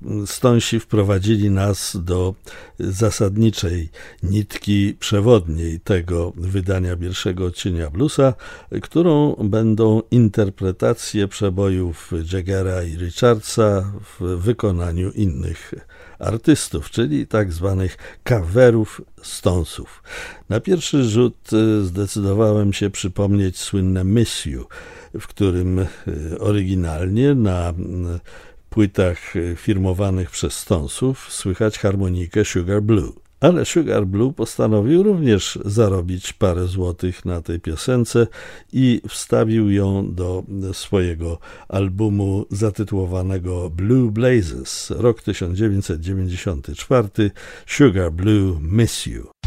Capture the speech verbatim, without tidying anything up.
Stonesi wprowadzili nas do zasadniczej nitki przewodniej tego wydania pierwszego odcienia bluesa, którą będą interpretacje przebojów Jaggera i Richardsa w wykonaniu innych artystów, czyli tak zwanych coverów Stonesów. Na pierwszy rzut zdecydowałem się przypomnieć słynne Miss You, w którym oryginalnie na płytach firmowanych przez Stonesów słychać harmonikę Sugar Blue. Ale Sugar Blue postanowił również zarobić parę złotych na tej piosence i wstawił ją do swojego albumu zatytułowanego Blue Blazes, rok tysiąc dziewięćset dziewięćdziesiąty czwarty, Sugar Blue, Miss You.